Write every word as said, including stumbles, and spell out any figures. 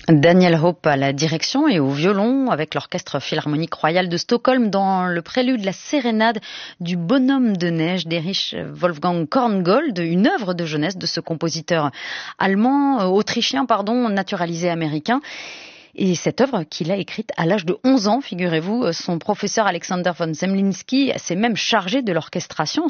Daniel Hope à la direction et au violon avec l'Orchestre Philharmonique Royal de Stockholm dans le prélude La Sérénade du Bonhomme de neige d'Erich Wolfgang Korngold, une œuvre de jeunesse de ce compositeur allemand, euh, autrichien pardon, naturalisé américain. Et cette œuvre qu'il a écrite à l'âge de onze ans, figurez-vous, son professeur Alexander von Zemlinsky s'est même chargé de l'orchestration